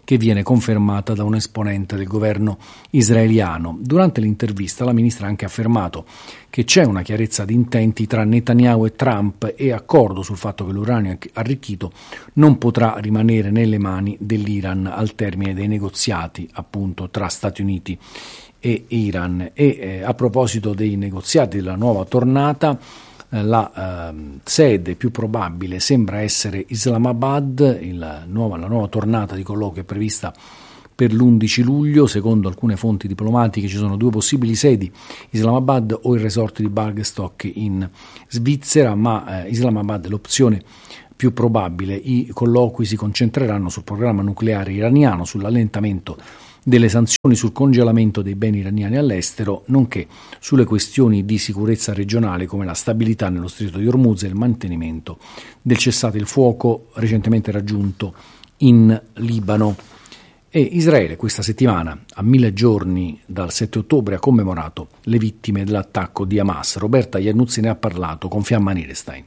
che viene confermata da un esponente del governo israeliano. Durante l'intervista la ministra ha anche affermato che c'è una chiarezza di intenti tra Netanyahu e Trump e accordo sul fatto che l'uranio arricchito non potrà rimanere nelle mani dell'Iran al termine dei negoziati appunto tra Stati Uniti e Iran. E a proposito dei negoziati della nuova tornata, la sede più probabile sembra essere Islamabad. La nuova tornata di colloquio è prevista per l'11 luglio. Secondo alcune fonti diplomatiche ci sono due possibili sedi, Islamabad o il resort di Bargestock in Svizzera, ma Islamabad è l'opzione più probabile. I colloqui si concentreranno sul programma nucleare iraniano, sull'allentamento delle sanzioni, sul congelamento dei beni iraniani all'estero, nonché sulle questioni di sicurezza regionale come la stabilità nello stretto di Hormuz e il mantenimento del cessate il fuoco recentemente raggiunto in Libano. E Israele questa settimana, a 1000 giorni dal 7 ottobre, ha commemorato le vittime dell'attacco di Hamas. Roberta Iannuzzi ne ha parlato con Fiamma Nierestein.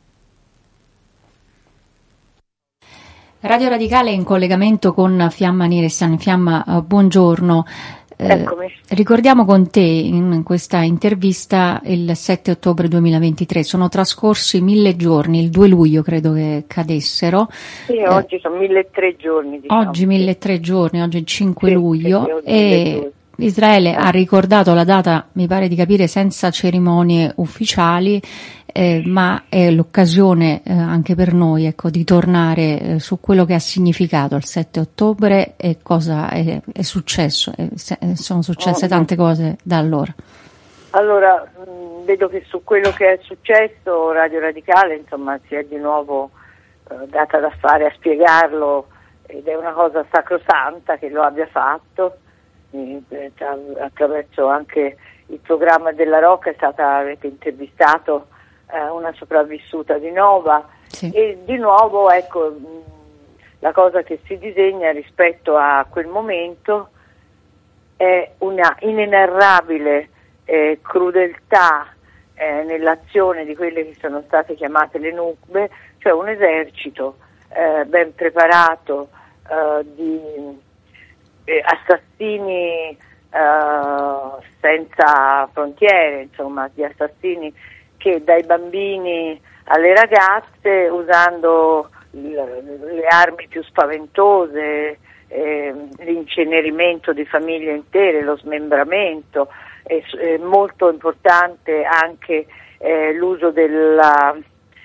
Radio Radicale in collegamento con Fiamma Nierestein. Fiamma, buongiorno. Eccomi. Ricordiamo con te in questa intervista il 7 ottobre 2023, sono trascorsi 1000 giorni, il 2 luglio credo che cadessero. Sì, oggi sono 1003 giorni. Diciamo. Oggi 1003 giorni, oggi è il 5 sì, luglio sì, e Israele ha ricordato la data, mi pare di capire, senza cerimonie ufficiali, ma è l'occasione anche per noi, ecco, di tornare su quello che ha significato il 7 ottobre e cosa è successo. Sono successe tante cose da allora. Allora, vedo che su quello che è successo Radio Radicale, insomma, si è di nuovo data da fare a spiegarlo, ed è una cosa sacrosanta che lo abbia fatto. Attraverso anche il programma della Rocca avete intervistato una sopravvissuta di Nova, sì. E di nuovo ecco la cosa che si disegna rispetto a quel momento è una inenarrabile crudeltà nell'azione di quelle che sono state chiamate le Nukbe, cioè un esercito ben preparato di assassini senza frontiere, insomma, di assassini che dai bambini alle ragazze, usando le armi più spaventose, l'incenerimento di famiglie intere, lo smembramento, è molto importante anche l'uso della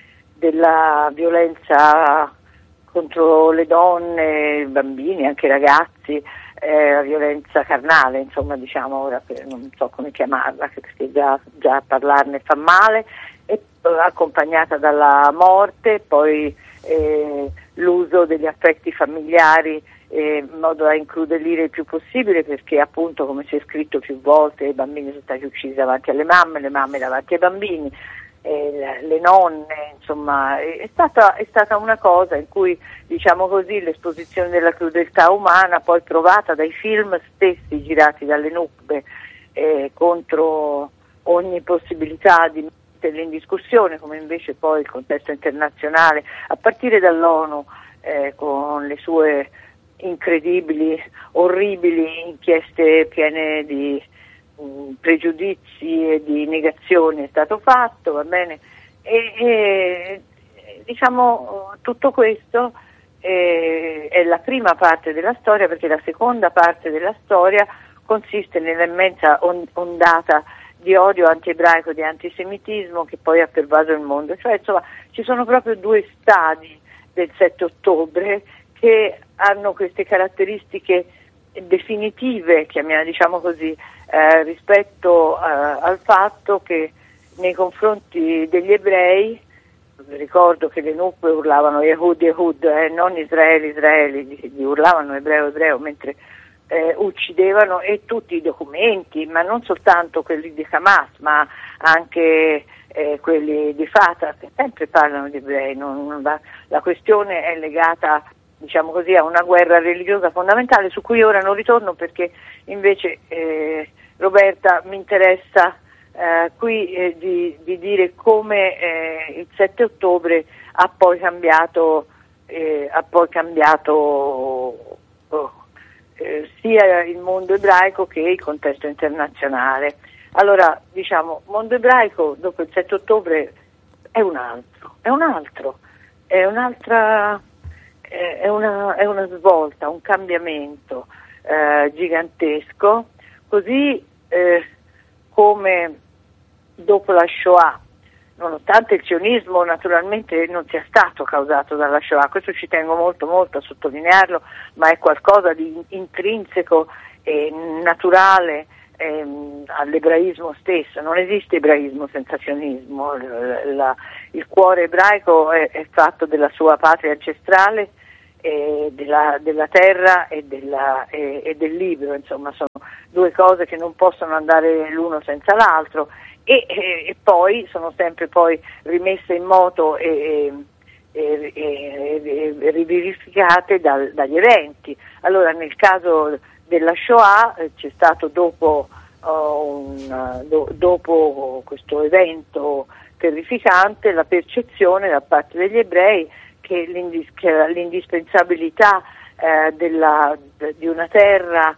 violenza contro le donne, i bambini, anche i ragazzi, la violenza carnale, insomma, diciamo ora non so come chiamarla, perché già parlarne fa male, e accompagnata dalla morte, poi l'uso degli affetti familiari in modo da incrudelire il più possibile, perché appunto, come si è scritto più volte, i bambini sono stati uccisi davanti alle mamme, le mamme davanti ai bambini, le nonne, insomma, è stata una cosa in cui, diciamo così, l'esposizione della crudeltà umana, poi provata dai film stessi girati dalle Nukbe, contro ogni possibilità di metterli in discussione, come invece poi il contesto internazionale, a partire dall'ONU, con le sue incredibili, orribili inchieste piene di pregiudizi e di negazioni, è stato fatto, va bene, e diciamo tutto questo è la prima parte della storia, perché la seconda parte della storia consiste nell'immensa ondata di odio anti-ebraico, di antisemitismo che poi ha pervaso il mondo, cioè insomma ci sono proprio due stadi del 7 ottobre che hanno queste caratteristiche definitive, diciamo così, rispetto al fatto che nei confronti degli ebrei, ricordo che le Nukbe urlavano Yehud, Yehud, non Israele, Israele, urlavano ebreo, ebreo, mentre uccidevano, e tutti i documenti, ma non soltanto quelli di Hamas, ma anche quelli di Fatah, che sempre parlano di ebrei. La questione è legata, diciamo così, a una guerra religiosa fondamentale, su cui ora non ritorno, perché invece Roberta mi interessa qui di dire come il 7 ottobre ha poi cambiato sia il mondo ebraico che il contesto internazionale. Allora, diciamo, mondo ebraico dopo il 7 ottobre è una svolta, un cambiamento gigantesco, così come dopo la Shoah, nonostante il sionismo naturalmente non sia stato causato dalla Shoah, questo ci tengo molto molto a sottolinearlo, ma è qualcosa di intrinseco e naturale all'ebraismo stesso. Non esiste ebraismo senza sionismo, il cuore ebraico è fatto della sua patria ancestrale, della terra e del libro, insomma sono due cose che non possono andare l'uno senza l'altro, e poi sono sempre poi rimesse in moto e riverificate dagli eventi. Allora nel caso della Shoah c'è stato dopo questo evento terrificante la percezione da parte degli ebrei che l'indispensabilità di una terra,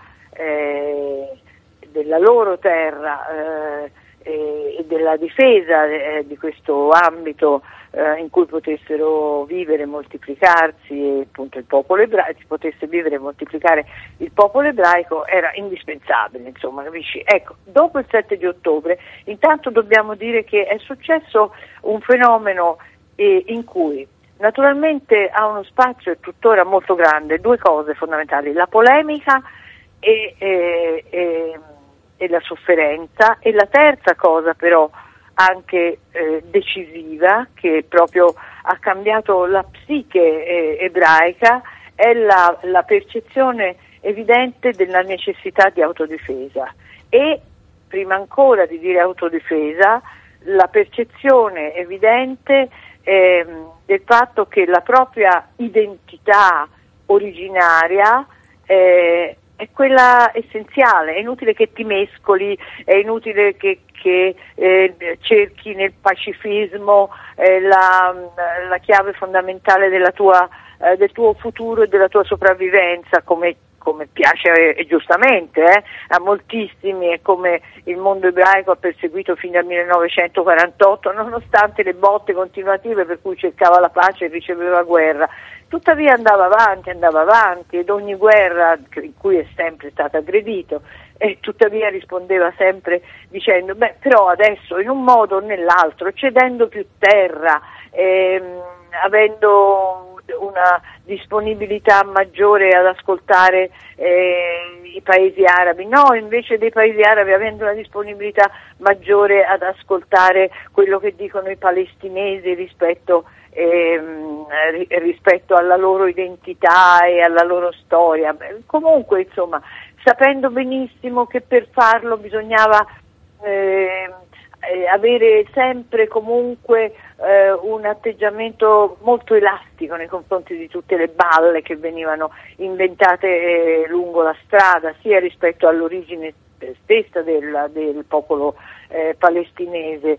della loro terra e della difesa di questo ambito in cui potessero vivere e moltiplicarsi, e appunto il popolo ebraico, si potesse vivere e moltiplicare il popolo ebraico, era indispensabile, insomma, capisci? Ecco, dopo il 7 di ottobre intanto dobbiamo dire che è successo un fenomeno in cui naturalmente ha uno spazio tuttora molto grande, due cose fondamentali: la polemica e la sofferenza, e la terza cosa però anche decisiva, che proprio ha cambiato la psiche ebraica, è la percezione evidente della necessità di autodifesa, e prima ancora di dire autodifesa la percezione evidente del fatto che la propria identità originaria è quella essenziale. È inutile che ti mescoli, è inutile che cerchi nel pacifismo la chiave fondamentale del tuo futuro e della tua sopravvivenza, come piace giustamente a moltissimi, e come il mondo ebraico ha perseguito fino al 1948, nonostante le botte continuative per cui cercava la pace e riceveva guerra. Tuttavia andava avanti, ed ogni guerra in cui è sempre stato aggredito, e tuttavia rispondeva sempre dicendo: beh, però adesso in un modo o nell'altro, cedendo più terra, avendo una disponibilità maggiore ad ascoltare i paesi arabi, no, invece dei paesi arabi avendo una disponibilità maggiore ad ascoltare quello che dicono i palestinesi rispetto alla loro identità e alla loro storia. Comunque, insomma, sapendo benissimo che per farlo bisognava avere sempre comunque un atteggiamento molto elastico nei confronti di tutte le balle che venivano inventate lungo la strada, sia rispetto all'origine stessa del popolo palestinese,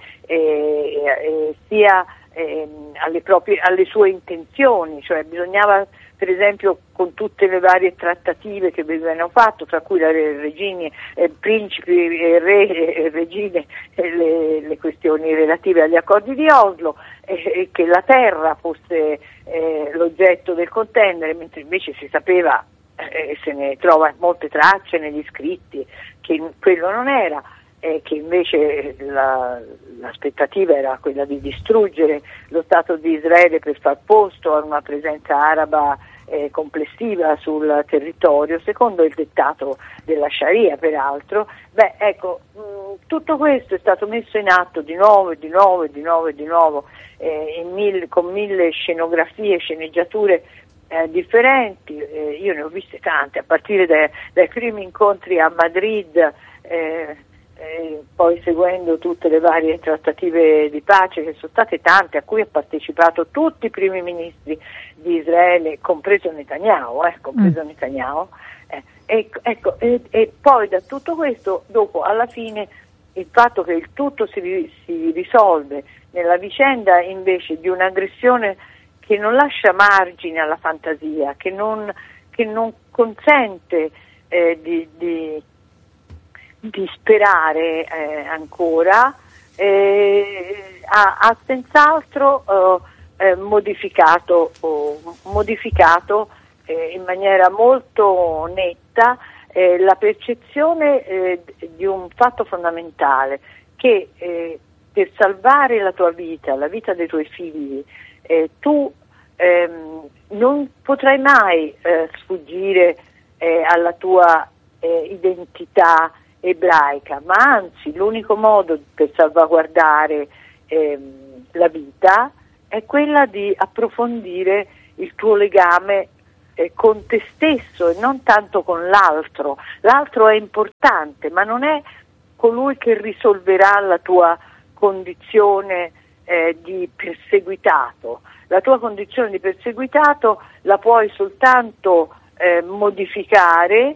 sia alle sue intenzioni, cioè bisognava, per esempio, con tutte le varie trattative che venivano fatte, tra cui regine, principi, re e regine, le questioni relative agli accordi di Oslo, che la terra fosse l'oggetto del contendere, mentre invece si sapeva, se ne trova molte tracce negli scritti, che quello non era, che invece l'aspettativa era quella di distruggere lo Stato di Israele per far posto a una presenza araba complessiva sul territorio, secondo il dettato della Sharia peraltro. Tutto questo è stato messo in atto di nuovo con 1000 scenografie, sceneggiature differenti. Io ne ho viste tante, a partire dai primi incontri a Madrid, poi seguendo tutte le varie trattative di pace, che sono state tante, a cui ha partecipato tutti i primi ministri di Israele, compreso Netanyahu, e poi da tutto questo, dopo, alla fine, il fatto che il tutto si risolve nella vicenda invece di un'aggressione che non lascia margine alla fantasia, che non consente di sperare ancora, ha senz'altro modificato in maniera molto netta la percezione di un fatto fondamentale, che per salvare la tua vita, la vita dei tuoi figli, tu non potrai mai sfuggire alla tua identità ebraica, ma anzi l'unico modo per salvaguardare la vita è quella di approfondire il tuo legame con te stesso e non tanto con l'altro. L'altro è importante, ma non è colui che risolverà la tua condizione di perseguitato. La tua condizione di perseguitato la puoi soltanto modificare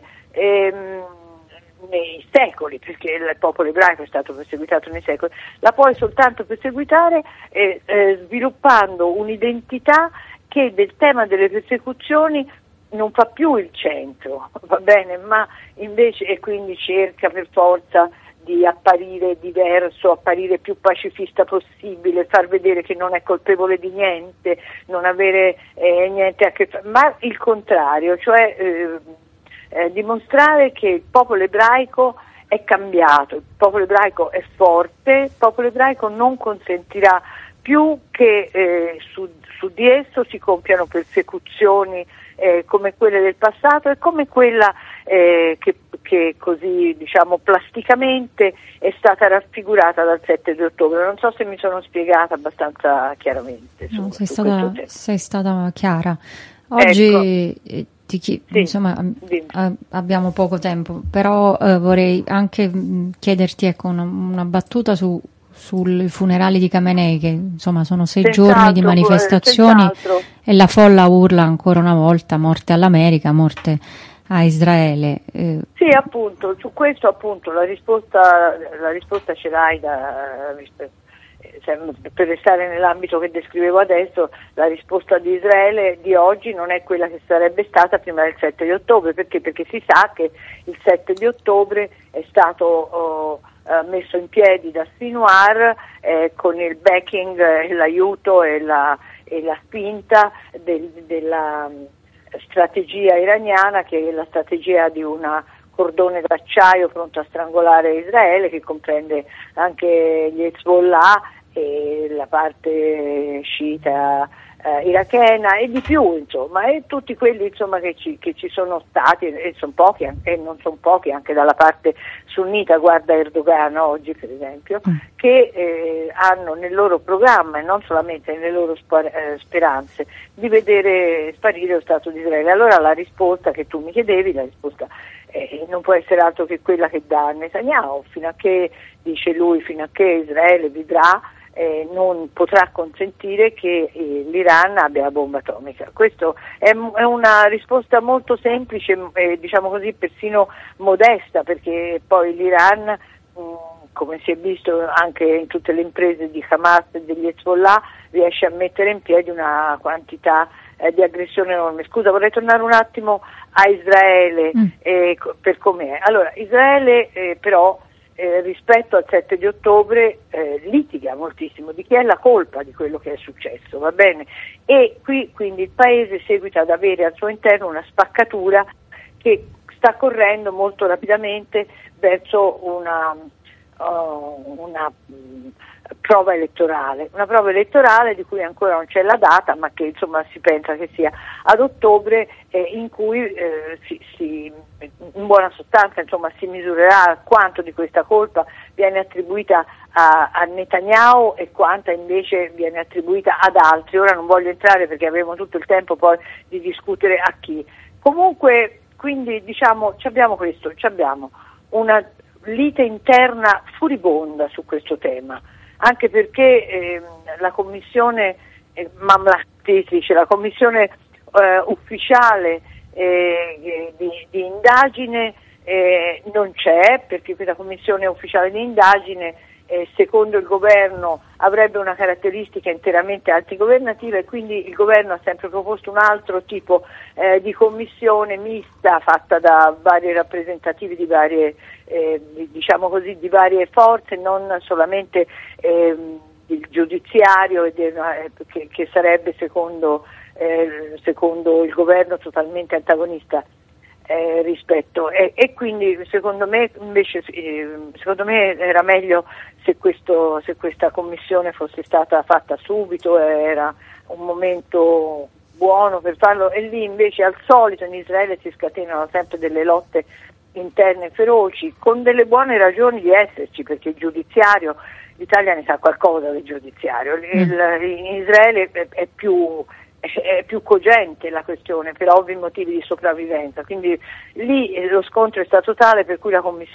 nei secoli, perché il popolo ebraico è stato perseguitato nei secoli, la puoi soltanto perseguitare sviluppando un'identità che del tema delle persecuzioni non fa più il centro, va bene, ma invece e quindi cerca per forza di apparire diverso, apparire più pacifista possibile, far vedere che non è colpevole di niente, non avere niente a che fare, ma il contrario, cioè dimostrare che il popolo ebraico è cambiato, il popolo ebraico è forte, il popolo ebraico non consentirà più che su di esso si compiano persecuzioni come quelle del passato e come quella che così diciamo plasticamente è stata raffigurata dal 7 di ottobre. Non so se mi sono spiegata abbastanza chiaramente. No, sei stata chiara. Oggi ecco. Sì, insomma, abbiamo poco tempo, però vorrei anche chiederti una battuta sui funerali di Khamenei, che insomma sono 6 giorni di manifestazioni e la folla urla ancora una volta morte all'America, morte a Israele. Sì, appunto, su questo appunto la risposta ce l'hai per restare nell'ambito che descrivevo adesso. La risposta di Israele di oggi non è quella che sarebbe stata prima del 7 di ottobre, perché si sa che il 7 di ottobre è stato messo in piedi da Sinwar con il backing, l'aiuto e la spinta della strategia iraniana, che è la strategia di una cordone d'acciaio pronto a strangolare Israele, che comprende anche gli Hezbollah e la parte sciita irachena e di più, insomma, e tutti quelli insomma che ci sono stati, e sono pochi e non sono pochi anche dalla parte sunnita. Guarda Erdogan oggi per esempio, che hanno nel loro programma e non solamente nelle loro speranze di vedere sparire lo Stato di Israele. Allora la risposta che tu mi chiedevi, la risposta non può essere altro che quella che dà Netanyahu, fino a che, dice lui, fino a che Israele vivrà non potrà consentire che l'Iran abbia la bomba atomica. Questa è una risposta molto semplice, diciamo così, persino modesta, perché poi l'Iran, come si è visto anche in tutte le imprese di Hamas e degli Hezbollah, riesce a mettere in piedi una quantità di aggressione enorme. Scusa, vorrei tornare un attimo a Israele per com'è. Allora, Israele però rispetto al 7 di ottobre litiga moltissimo di chi è la colpa di quello che è successo, va bene? E qui quindi il paese seguita ad avere al suo interno una spaccatura che sta correndo molto rapidamente verso una prova elettorale di cui ancora non c'è la data, ma che insomma si pensa che sia ad ottobre, in cui in buona sostanza insomma si misurerà quanto di questa colpa viene attribuita a Netanyahu e quanta invece viene attribuita ad altri. Ora non voglio entrare perché avremo tutto il tempo poi di discutere a chi. Comunque, quindi diciamo abbiamo una lite interna furibonda su questo tema, anche perché la commissione la commissione ufficiale di indagine non c'è, perché questa commissione ufficiale di indagine secondo il governo avrebbe una caratteristica interamente antigovernativa, e quindi il governo ha sempre proposto un altro tipo di commissione mista fatta da vari rappresentativi di varie diciamo così, di varie forze, non solamente il giudiziario che sarebbe secondo il governo totalmente antagonista rispetto, e quindi secondo me era meglio se questa commissione fosse stata fatta subito, era un momento buono per farlo, e lì invece al solito in Israele si scatenano sempre delle lotte interne feroci, con delle buone ragioni di esserci, perché il giudiziario, l'Italia ne sa qualcosa del giudiziario, in Israele è più cogente la questione per ovvi motivi di sopravvivenza, quindi lì lo scontro è stato tale per cui la commissione